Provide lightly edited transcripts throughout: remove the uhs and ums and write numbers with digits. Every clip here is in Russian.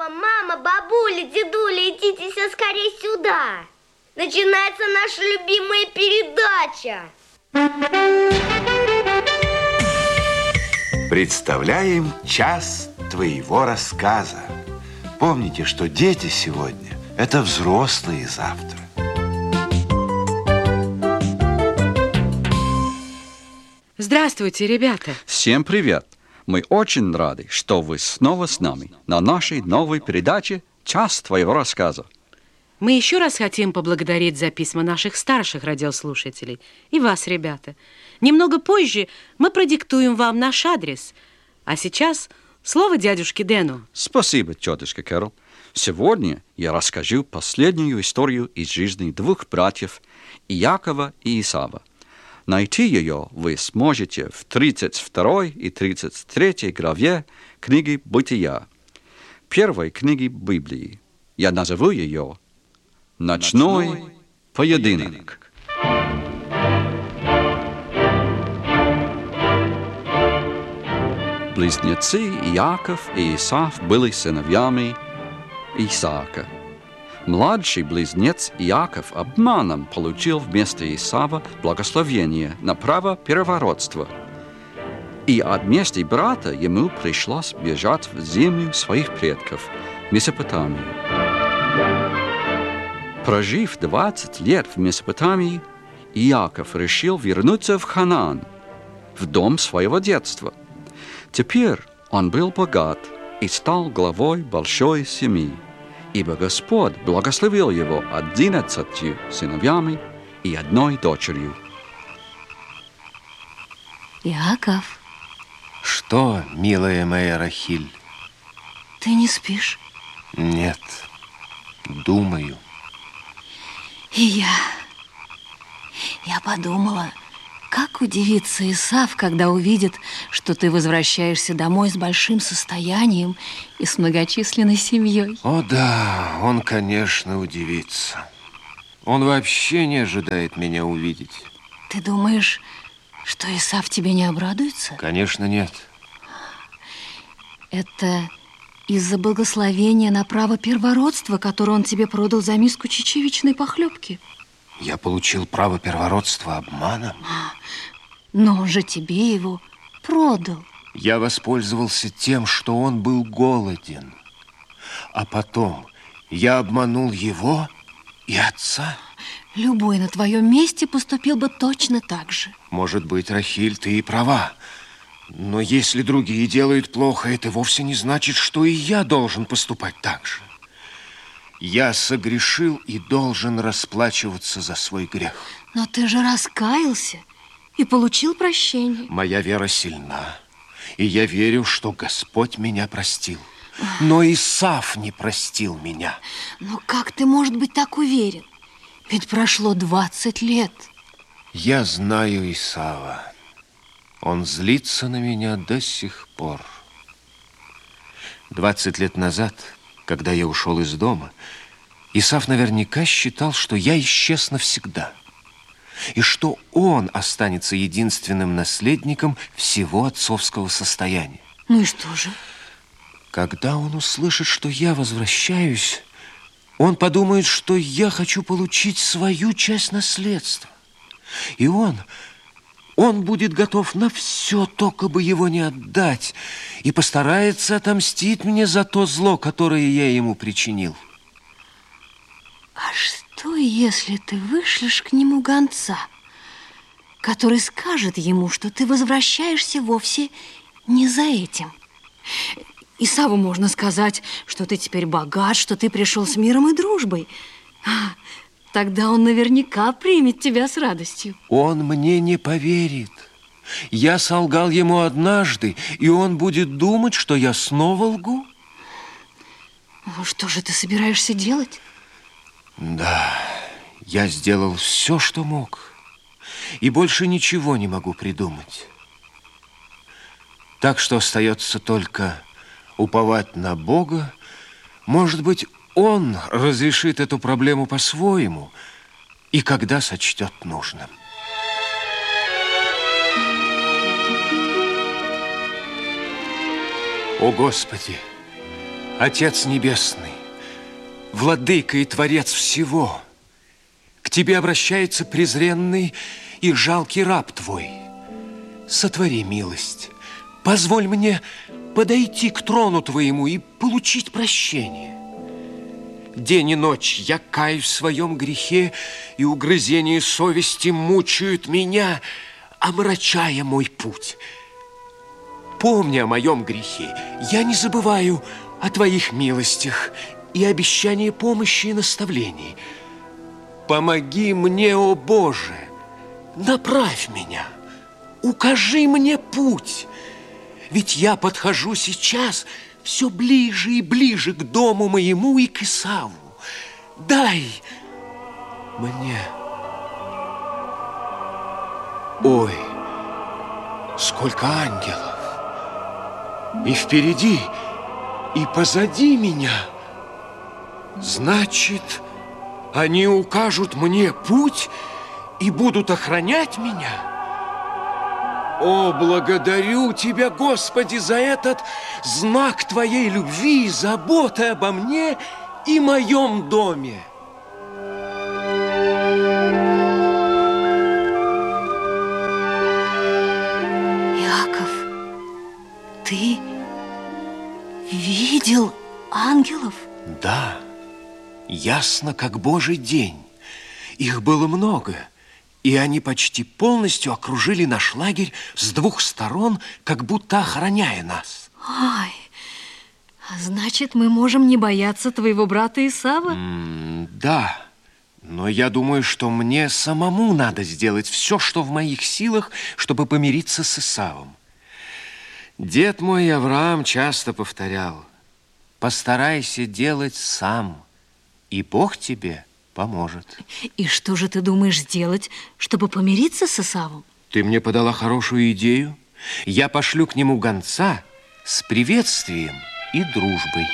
Папа, мама, бабуля, дедуля, идите все скорее сюда. Начинается наша любимая передача. Представляем час твоего рассказа. Помните, что дети сегодня – это взрослые завтра. Здравствуйте, ребята. Всем привет. Мы очень рады, что вы снова с нами на нашей новой передаче «Час твоего рассказа». Мы еще раз хотим поблагодарить за письма наших старших радиослушателей и вас, ребята. Немного позже мы продиктуем вам наш адрес. А сейчас слово дядюшке Дэну. Спасибо, тетушка Кэрол. Сегодня я расскажу последнюю историю из жизни двух братьев Иакова и Исава. Найти ее вы сможете в 32 и 33 главе книги «Бытия», первой книги Библии. Я назову ее «Ночной поединок». Близнецы Иаков и Исав были сыновьями Исаака. Младший близнец Иаков обманом получил вместо Исава благословение на право первородства. И от мести брата ему пришлось бежать в землю своих предков, Месопотамию. Прожив 20 лет в Месопотамии, Иаков решил вернуться в Ханаан, в дом своего детства. Теперь он был богат и стал главой большой семьи, ибо Господь благословил его 11 сыновьями и 1 дочерью. Иаков. Что, милая моя Рахиль? Ты не спишь? Нет, думаю. И я подумала, как удивится Исав, когда увидит, что ты возвращаешься домой с большим состоянием и с многочисленной семьей. О да, он, конечно, удивится. Он вообще не ожидает меня увидеть. Ты думаешь, что Исав тебе не обрадуется? Конечно, нет. Это из-за благословения на право первородства, которое он тебе продал за миску чечевичной похлебки. Я получил право первородства обманом? Но он же тебе его продал. Я воспользовался тем, что он был голоден. А потом я обманул его и отца. Любой на твоем месте поступил бы точно так же. Может быть, Рахиль, ты и права. Но если другие делают плохо, это вовсе не значит, что и я должен поступать так же. Я согрешил и должен расплачиваться за свой грех. Но ты же раскаялся и получил прощение. Моя вера сильна, и я верю, что Господь меня простил. Но Исав не простил меня. Но как ты, может быть, так уверен? Ведь прошло 20 лет. Я знаю Исава. Он злится на меня до сих пор. 20 лет назад, когда я ушел из дома, Исав наверняка считал, что я исчез навсегда, и что он останется единственным наследником всего отцовского состояния. Ну и что же? Когда он услышит, что я возвращаюсь, он подумает, что я хочу получить свою часть наследства. И он будет готов на все, только бы его не отдать, и постарается отомстить мне за то зло, которое я ему причинил. А что, если ты вышлешь к нему гонца, который скажет ему, что ты возвращаешься вовсе не за этим? Исаву можно сказать, что ты теперь богат, что ты пришел с миром и дружбой. Тогда он наверняка примет тебя с радостью. Он мне не поверит. Я солгал ему однажды, и он будет думать, что я снова лгу. Ну, что же ты собираешься делать? Да, я сделал все, что мог, и больше ничего не могу придумать. Так что остается только уповать на Бога. Может быть, Он разрешит эту проблему по-своему и когда сочтет нужным. О, Господи, Отец Небесный, Владыка и Творец всего, к Тебе обращается презренный и жалкий раб Твой. Сотвори милость, позволь мне подойти к трону Твоему и получить прощение. День и ночь я каюсь в своем грехе, и угрызения совести мучают меня, омрачая мой путь. Помни о моем грехе, я не забываю о Твоих милостях и обещании помощи и наставлений. Помоги мне, о Боже, направь меня, укажи мне путь, ведь я подхожу сейчас все ближе и ближе к дому моему и к Исаву. Дай мне... Ой, сколько ангелов! И впереди, и позади меня. Значит, они укажут мне путь и будут охранять меня? О, благодарю Тебя, Господи, за этот знак Твоей любви и заботы обо мне и моем доме. Иаков, ты видел ангелов? Да, ясно, как Божий день. Их было много, и они почти полностью окружили наш лагерь с двух сторон, как будто охраняя нас. Ай, а значит, мы можем не бояться твоего брата Исава? Да, но я думаю, что мне самому надо сделать все, что в моих силах, чтобы помириться с Исавом. Дед мой Авраам часто повторял: постарайся делать сам, и Бог тебе поможет. И что же ты думаешь сделать, чтобы помириться с Исавом? Ты мне подала хорошую идею. Я пошлю к нему гонца с приветствием и дружбой.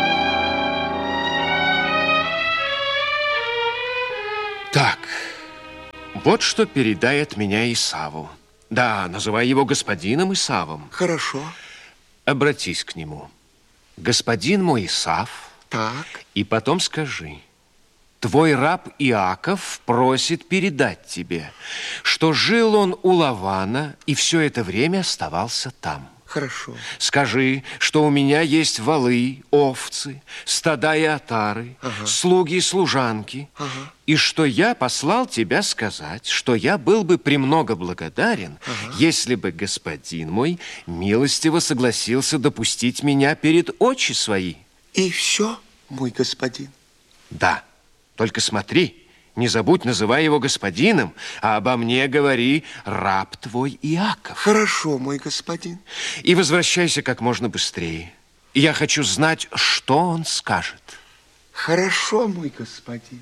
Так, вот что передай от меня Исаву. Да, называй его господином Исавом. Хорошо. Обратись к нему. Господин мой Исав. Так. И потом скажи: твой раб Иаков просит передать тебе, что жил он у Лавана и все это время оставался там. Хорошо. Скажи, что у меня есть волы, овцы, стада и отары, слуги и служанки, и что я послал тебя сказать, что я был бы премного благодарен, если бы господин мой милостиво согласился допустить меня перед очи свои. И все, мой господин? Да, только смотри, не забудь, называй его господином, а обо мне говори: раб твой Иаков. Хорошо, мой господин. И возвращайся как можно быстрее. Я хочу знать, что он скажет. Хорошо, мой господин.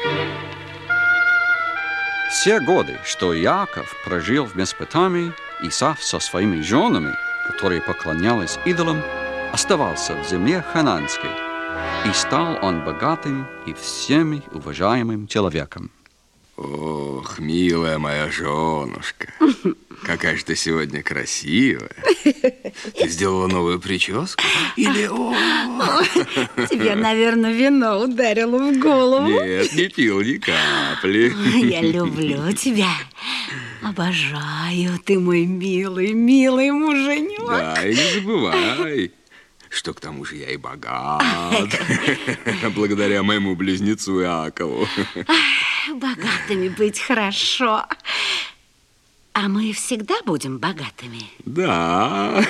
Все годы, что Иаков прожил в Месопотамии, Исав со своими женами, которые поклонялись идолам, оставался в земле хананской. И стал он богатым и всеми уважаемым человеком. Ох, милая моя женушка, какая же ты сегодня красивая. Ты сделала новую прическу? Или... Тебе, наверное, вино ударило в голову. Нет, не пил ни капли. Я люблю тебя. Обожаю, ты мой милый, милый муженек. Да, и не забывай, что к тому же я и богат, благодаря моему близнецу Иакову. Богатыми быть хорошо. А мы всегда будем богатыми? Да.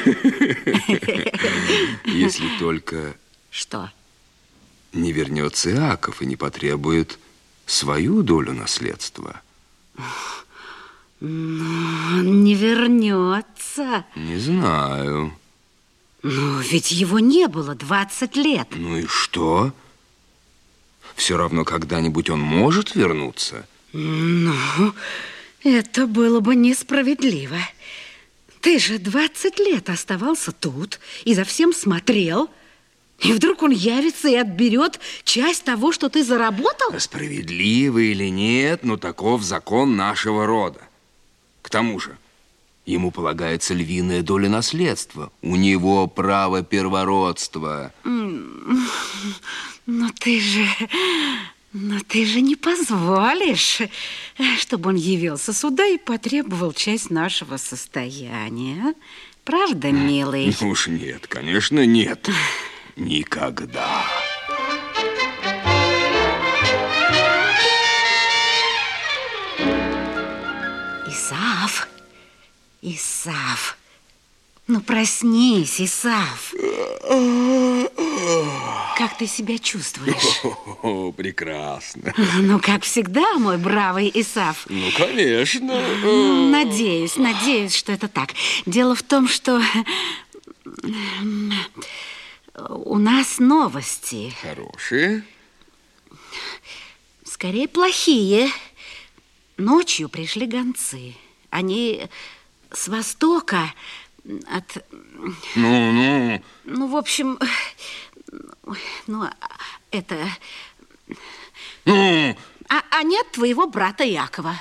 Если только... Что? Не вернется Иаков и не потребует свою долю наследства. Но он не вернется. Не знаю. Но ведь его не было 20 лет. Ну и что? Все равно когда-нибудь он может вернуться. Ну, это было бы несправедливо. Ты же 20 лет оставался тут и за всем смотрел. И вдруг он явится и отберет часть того, что ты заработал? Справедливо или нет, но таков закон нашего рода. К тому же, Ему полагается львиная доля наследства. У него право первородства. Но ты же не позволишь, чтобы он явился сюда и потребовал часть нашего состояния. Правда, милый? Ну уж нет, конечно, нет. Никогда. Исав, ну проснись, Исав. Как ты себя чувствуешь? О, прекрасно. Ну, как всегда, мой бравый Исав. Ну, конечно. Надеюсь, что это так. Дело в том, что у нас новости. Хорошие? Скорее, плохие. Ночью пришли гонцы. Они с востока от... Ну, в общем, это... Они от твоего брата Якова.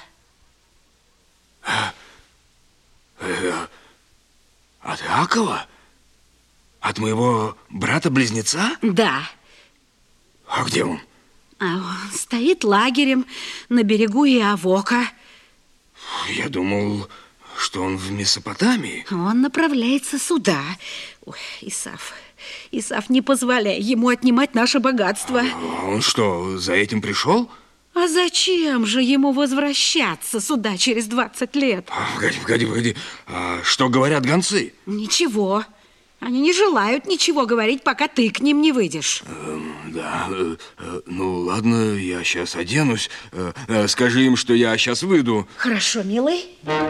От Якова? От моего брата-близнеца? Да. А где он? Он стоит лагерем на берегу Иавока. Я думал, что он в Месопотамии. Он направляется сюда. Ой, Исав, не позволяй ему отнимать наше богатство. А он что, за этим пришел? А зачем же ему возвращаться сюда через 20 лет? Погоди. А что говорят гонцы? Ничего. Они не желают ничего говорить, пока ты к ним не выйдешь. Да, ну ладно, я сейчас оденусь. Скажи им, что я сейчас выйду. Хорошо, милый.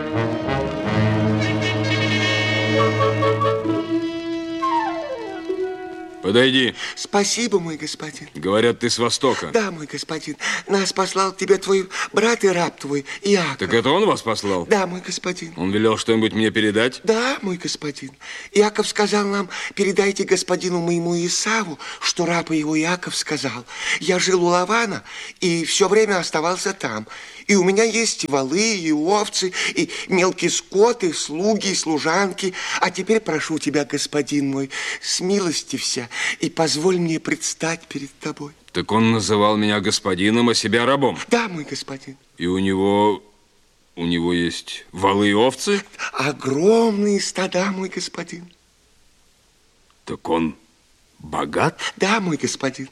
Подойди. Спасибо, мой господин. Говорят, ты с востока. Да, мой господин. Нас послал к тебе твой брат и раб твой, Иаков. Так это он вас послал? Да, мой господин. Он велел что-нибудь мне передать? Да, мой господин. Иаков сказал нам: передайте господину моему Исаву, что раб его Иаков сказал: я жил у Лавана и все время оставался там. И у меня есть и волы, и овцы, и мелкий скот, и слуги, и служанки. А теперь прошу тебя, господин мой, смилостивься и позволь мне предстать перед тобой. Так он называл меня господином, а себя рабом? Да, мой господин. И у него есть волы и овцы? Огромные стада, мой господин. Так он богат? Да, мой господин.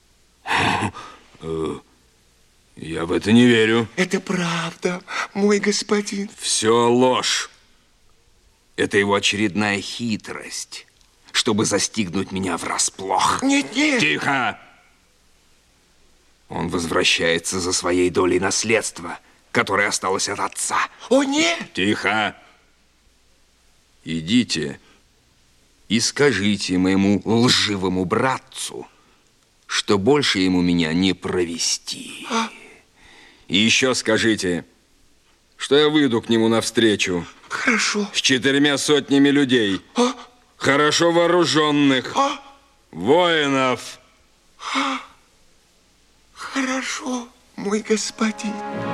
Я в это не верю. Это правда, мой господин. Все ложь. Это его очередная хитрость, чтобы застигнуть меня врасплох. Нет. Тихо! Он возвращается за своей долей наследства, которое осталось от отца. О, нет! Тихо! Идите и скажите моему лживому братцу, что больше ему меня не провести. И еще скажите, что я выйду к нему навстречу. Хорошо. С 400 людей. Хорошо вооруженных. Воинов. Хорошо, мой господин.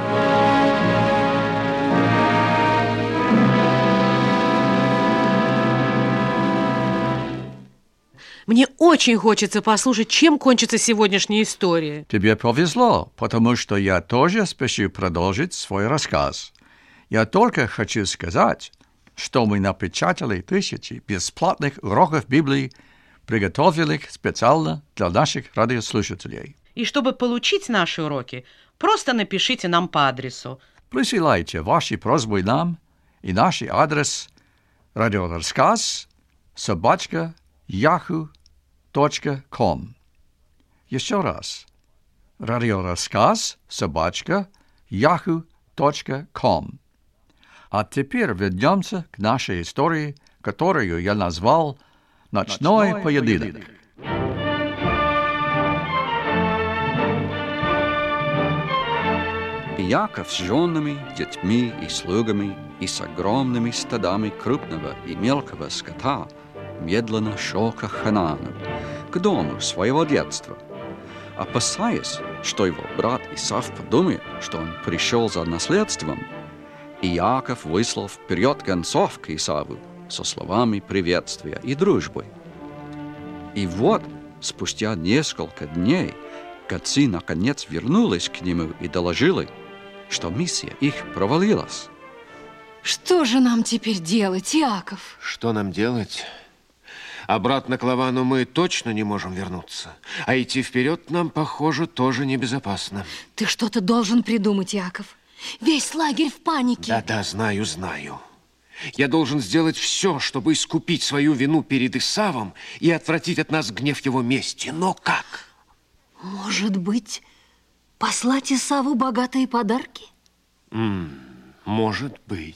Мне очень хочется послушать, чем кончится сегодняшняя история. Тебе повезло, потому что я тоже спешу продолжить свой рассказ. Я только хочу сказать, что мы напечатали 1000 бесплатных уроков Библии, приготовленных специально для наших радиослушателей. И чтобы получить наши уроки, просто напишите нам по адресу. Присылайте ваши просьбы нам, и наш адрес radioraskaz@yahoo.com. Еще раз. radioraskaz@yahoo.com. А теперь вернемся к нашей истории, которую я назвал «Ночной поединок». Иаков с женами, детьми и слугами и с огромными стадами крупного и мелкого скота медленно шел к Ханаану, к дому своего детства, опасаясь, что его брат Исав подумает, что он пришел за наследством. И Иаков выслал вперед гонцов к Исаву со словами приветствия и дружбы. И вот, спустя несколько дней, гонцы наконец вернулись к нему и доложили, что миссия их провалилась. Что же нам теперь делать, Иаков? Что нам делать? Обратно к Лавану мы точно не можем вернуться. А идти вперед нам, похоже, тоже небезопасно. Ты что-то должен придумать, Иаков. Весь лагерь в панике. Да-да, знаю. Я должен сделать все, чтобы искупить свою вину перед Исавом и отвратить от нас гнев его мести. Но как? Может быть, послать Исаву богатые подарки? Может быть.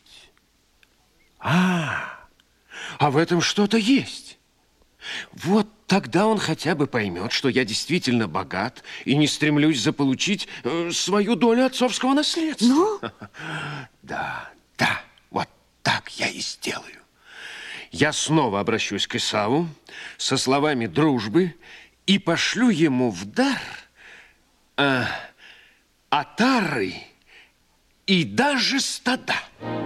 А в этом что-то есть. Вот тогда он хотя бы поймет, что я действительно богат и не стремлюсь заполучить свою долю отцовского наследства. Ну? Да, вот так я и сделаю. Я снова обращусь к Исаву со словами дружбы и пошлю ему в дар отары и даже стада.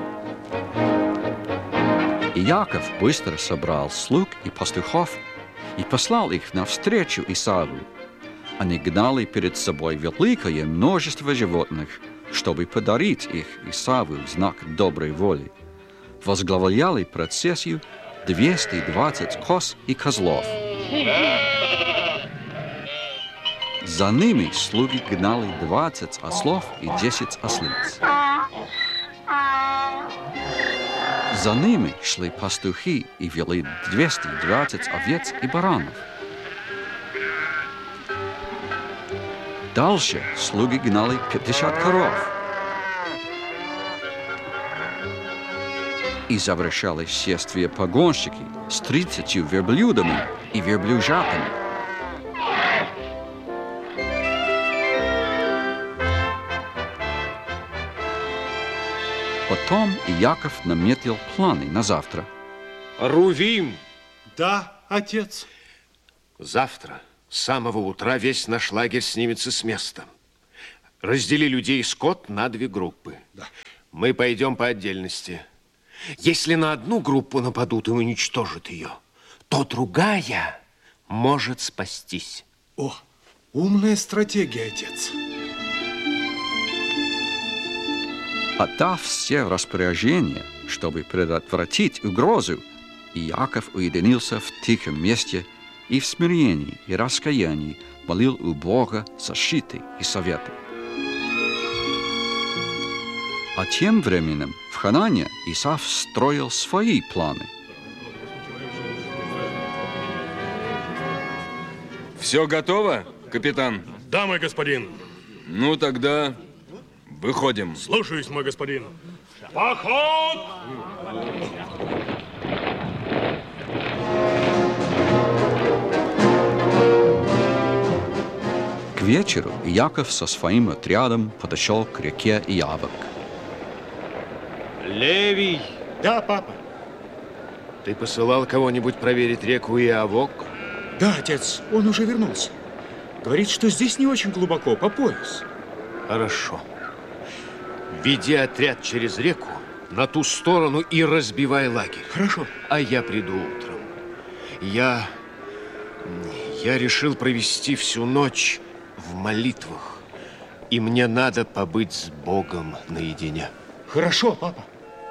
Иаков быстро собрал слуг и пастухов и послал их навстречу Исаву. Они гнали перед собой великое множество животных, чтобы подарить их Исаву в знак доброй воли. Возглавляли процессию 220 коз и козлов. За ними слуги гнали 20 ослов и 10 ослиц. За ними шли пастухи и вели 220 овец и баранов. Дальше слуги гнали 50 коров. И завершали шествие погонщики с 30 верблюдами и верблюжатами. Потом Иаков наметил планы на завтра. Рувим! Да, отец. Завтра с самого утра весь наш лагерь снимется с места. Раздели людей и скот на 2 группы. Да. Мы пойдем по отдельности. Если на одну группу нападут и уничтожат ее, то другая может спастись. О, умная стратегия, отец. Отдав все распоряжения, чтобы предотвратить угрозу, Иаков уединился в тихом месте и в смирении и раскаянии молил у Бога защиты и совета. А тем временем в Ханаане Исав строил свои планы. Все готово, капитан? Да, мой господин. Ну, тогда выходим. Слушаюсь, мой господин. Поход! К вечеру Иаков со своим отрядом подошел к реке Иавок. Левий! Да, папа. Ты посылал кого-нибудь проверить реку Иавок? Да, отец, он уже вернулся. Говорит, что здесь не очень глубоко, по пояс. Хорошо. Веди отряд через реку на ту сторону и разбивай лагерь. Хорошо. А я приду утром. Я решил провести всю ночь в молитвах. И мне надо побыть с Богом наедине. Хорошо, папа.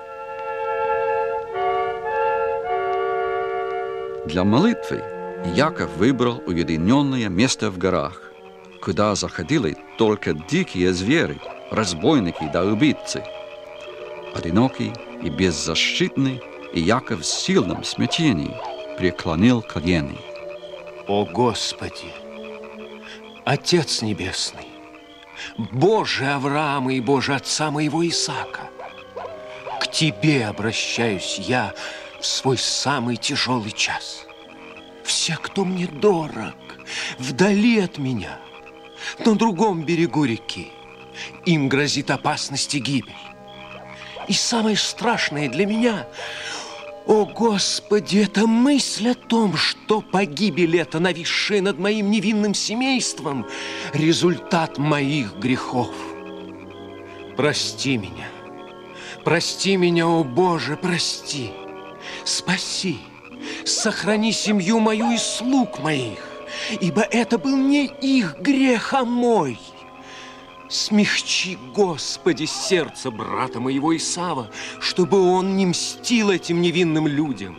Для молитвы Иаков выбрал уединенное место в горах, куда заходили только дикие звери, разбойники да убийцы. Одинокий и беззащитный, Иаков в сильном смятении преклонил колени. О Господи, Отец Небесный, Боже Авраама и Боже Отца моего Исаака, к Тебе обращаюсь я в свой самый тяжелый час. Все, кто мне дорог, вдали от меня, на другом берегу реки, им грозит опасность и гибель. И самое страшное для меня, о Господи, это мысль о том, что погибель эта, нависшая над моим невинным семейством, результат моих грехов. Прости меня, Прости меня, о Боже, прости. Спаси, сохрани семью мою и слуг моих, ибо это был не их грех, а мой. Смягчи, Господи, сердце брата моего Исава, чтобы он не мстил этим невинным людям.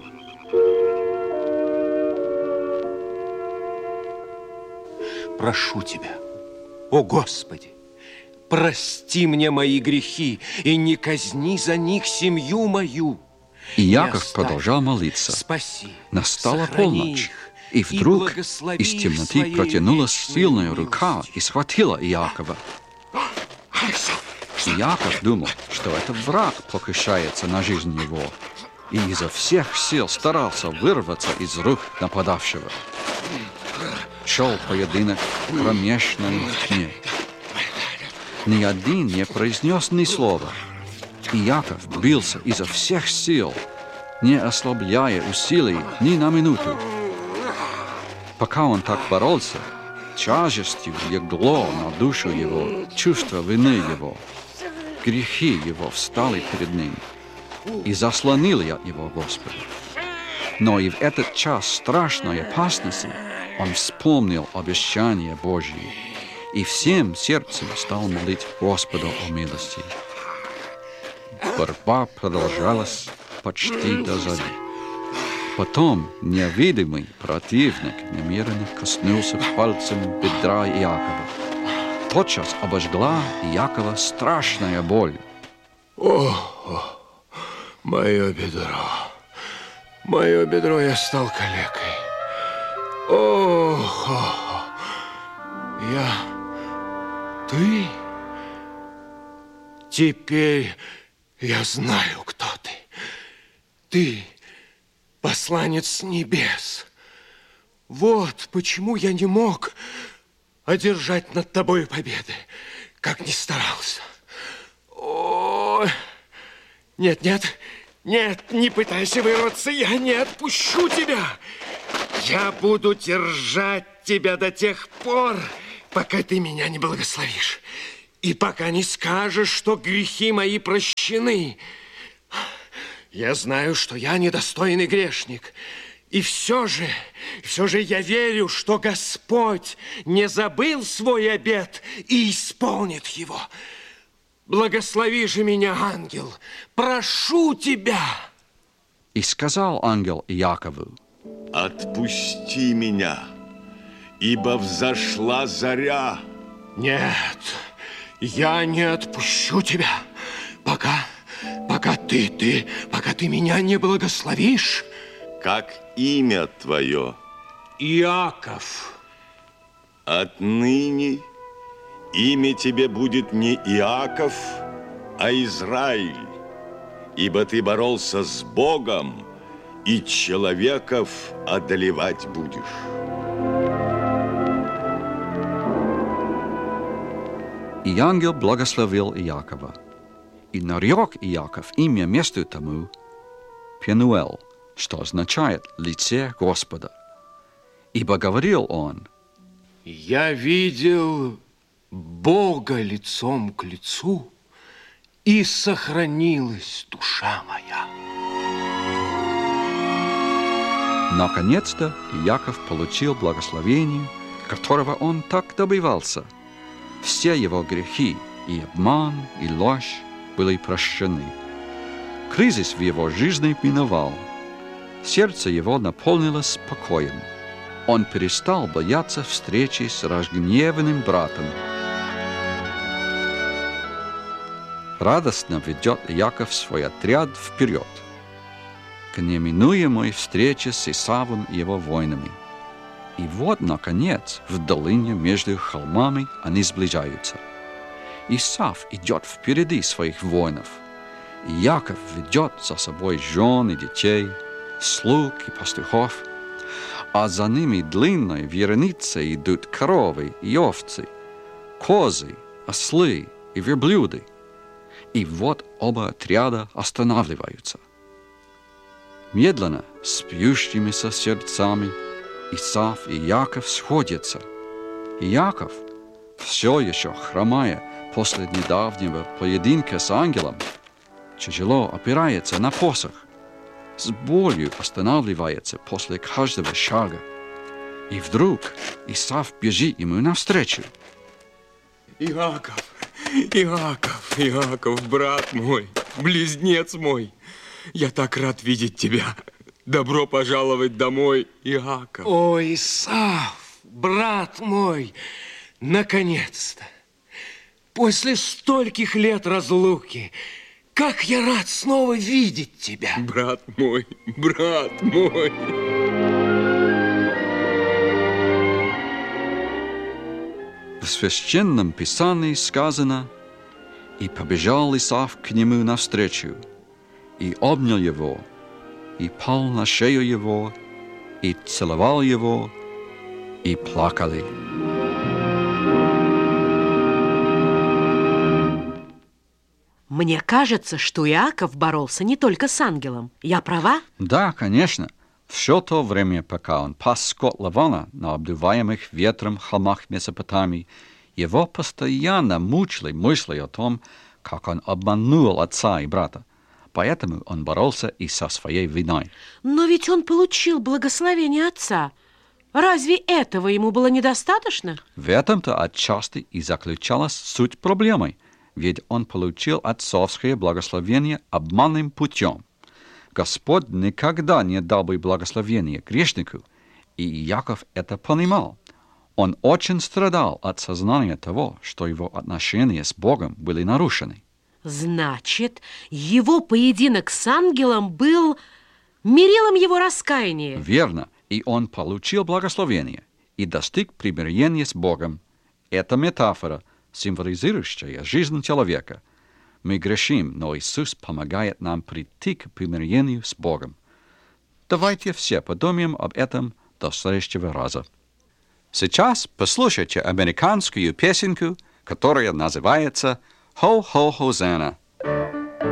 Прошу Тебя, о Господи, прости мне мои грехи и не казни за них семью мою. И Яков продолжал молиться. Спаси, Настала полночь, и вдруг из темноты протянулась сильная рука и схватила Иакова. И Яков думал, что это враг покушается на жизнь его, и изо всех сил старался вырваться из рук нападавшего. Шел поединок в кромешной тьме. Ни один не произнес ни слова. И Яков бился изо всех сил, не ослабляя усилий ни на минуту. Пока он так боролся, тяжестью легло на душу его чувство вины его. Грехи его встали перед ним, и заслонили от него Господа. Но и в этот час страшной опасности он вспомнил обещание Божье и всем сердцем стал молить Господу о милости. Борьба продолжалась почти до зари. Потом невидимый противник намеренно коснулся пальцем бедра Иакова. Тотчас обожгла Иакова страшная боль. Мое бедро, я стал калекой. Ты? Теперь я знаю, кто ты. Ты посланец с небес. Вот почему я не мог одержать над тобой победы, как ни старался. Нет, не пытайся вырваться, я не отпущу тебя. Я буду держать тебя до тех пор, пока ты меня не благословишь. И пока не скажешь, что грехи мои прощены. Я знаю, что я недостойный грешник. И все же я верю, что Господь не забыл свой обет и исполнит его. Благослови же меня, ангел, прошу тебя. И сказал ангел Иакову: отпусти меня, ибо взошла заря. Нет, я не отпущу тебя, пока ты меня не благословишь. Как имя твое? Иаков. Отныне имя тебе будет не Иаков, а Израиль, ибо ты боролся с Богом и человеков одолевать будешь. И ангел благословил Иакова. И нарек Иаков имя месту тому Пенуэл, что означает «лице Господа». Ибо говорил он: я видел Бога лицом к лицу, и сохранилась душа моя. Наконец-то Иаков получил благословение, которого он так добивался. Все его грехи, и обман, и ложь были прощены. Кризис в его жизни миновал. Сердце его наполнилось покоем. Он перестал бояться встречи с разгневанным братом. Радостно ведет Иаков свой отряд вперед к неминуемой встрече с Исавом и его воинами. И вот, наконец, в долине между холмами они сближаются. Исав идет впереди своих воинов. И Иаков ведет за собой жен и детей, слуг и пастухов, а за ними длинной вереницей идут коровы и овцы, козы, ослы и верблюды. И вот оба отряда останавливаются. Медленно, с бьющимися сердцами, Исав и Иаков сходятся. Иаков, все еще хромая после недавнего поединка с ангелом, тяжело опирается на посох, с болью останавливается после каждого шага. И вдруг Исав бежит ему навстречу. Иаков, брат мой, близнец мой, я так рад видеть тебя. Добро пожаловать домой, Иаков. О, Исав, брат мой, наконец-то, после стольких лет разлуки, как я рад снова видеть тебя. Брат мой, брат мой. В Священном Писании сказано: «И побежал Исав к нему навстречу, и обнял его, и пал на шею его, и целовал его, и плакали». Мне кажется, что Иаков боролся не только с ангелом. Я права? Да, конечно. Все то время, пока он пас скот Лавана на обдуваемых ветром холмах Месопотамии, его постоянно мучили мысли о том, как он обманул отца и брата. Поэтому он боролся и со своей виной. Но ведь он получил благословение отца. Разве этого ему было недостаточно? В этом-то отчасти и заключалась суть проблемы, ведь он получил отцовское благословение обманным путем. Господь никогда не дал бы благословения грешнику, и Иаков это понимал. Он очень страдал от сознания того, что его отношения с Богом были нарушены. Значит, его поединок с ангелом был мерилом его раскаяния. Верно, и он получил благословение и достиг примирения с Богом. Это метафора, символизирующая жизнь человека. Мы грешим, но Иисус помогает нам прийти к примирению с Богом. Давайте все подумаем об этом до следующего раза. Сейчас послушайте американскую песенку, которая называется «Ho, ho, Hosanna».